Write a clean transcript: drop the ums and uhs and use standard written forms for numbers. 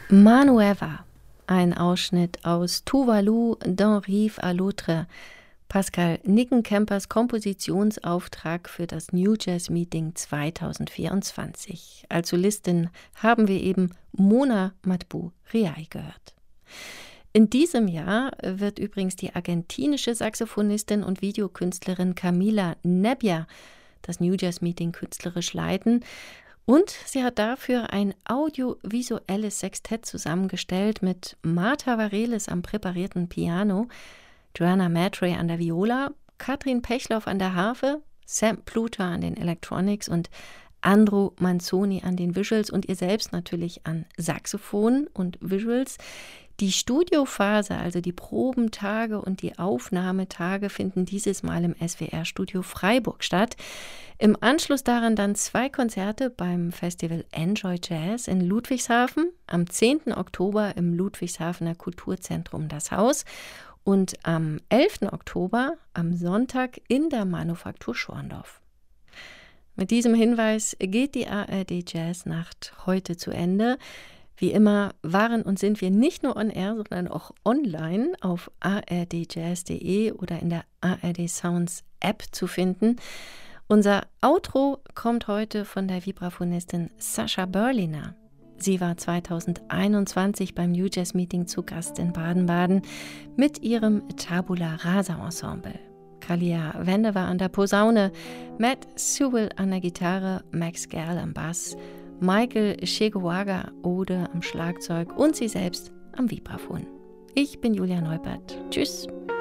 Manueva, ein Ausschnitt aus Tuvalu d'un Rive à l'autre, Pascal Nickenkempers Kompositionsauftrag für das New Jazz Meeting 2024. Als Solistin haben wir eben Mona Madbou-Riaye gehört. In diesem Jahr wird übrigens die argentinische Saxophonistin und Videokünstlerin Camila Nebbia das New Jazz Meeting künstlerisch leiten. Und sie hat dafür ein audiovisuelles Sextett zusammengestellt mit Martha Vareles am präparierten Piano, Joanna Matre an der Viola, Katrin Pechloff an der Harfe, Sam Pluter an den Electronics und Andrew Manzoni an den Visuals und ihr selbst natürlich an Saxophon und Visuals. Die Studiophase, also die Probentage und die Aufnahmetage, finden dieses Mal im SWR-Studio Freiburg statt. Im Anschluss daran dann 2 Konzerte beim Festival Enjoy Jazz in Ludwigshafen, am 10. Oktober im Ludwigshafener Kulturzentrum Das Haus und am 11. Oktober am Sonntag in der Manufaktur Schorndorf. Mit diesem Hinweis geht die ARD Jazznacht heute zu Ende. Wie immer waren und sind wir nicht nur on air, sondern auch online auf ardjazz.de oder in der ARD Sounds App zu finden. Unser Outro kommt heute von der Vibraphonistin Sascha Berliner. Sie war 2021 beim New Jazz Meeting zu Gast in Baden-Baden mit ihrem Tabula Rasa Ensemble. Kalia Wende war an der Posaune, Matt Sewell an der Gitarre, Max Gerl am Bass, Michael Chegowaga Ode am Schlagzeug und sie selbst am Vibraphon. Ich bin Julia Neubert. Tschüss.